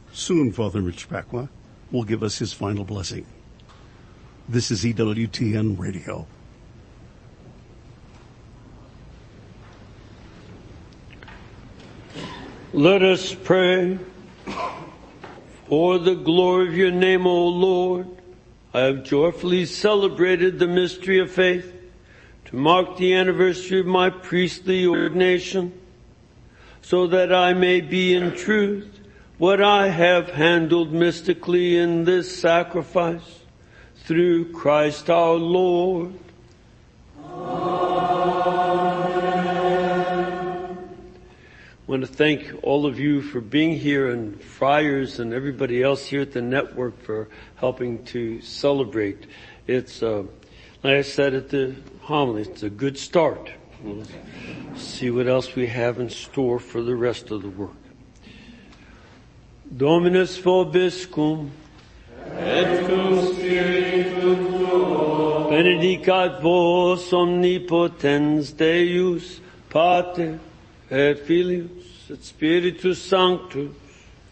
Soon, Father Rich Pacwa will give us his final blessing. This is EWTN Radio. Let us pray. For the glory of your name, O Lord, I have joyfully celebrated the mystery of faith to mark the anniversary of my priestly ordination, so that I may be in truth what I have handled mystically in this sacrifice, through Christ our Lord. I want to thank all of you for being here, and friars and everybody else here at the network for helping to celebrate. It's, like I said at the homily, it's a good start. We'll see what else we have in store for the rest of the work. Dominus vobiscum, et cum spiritu tuo, benedicat vos omnipotens Deus, Pater, et Filius, et Spiritus Sanctus.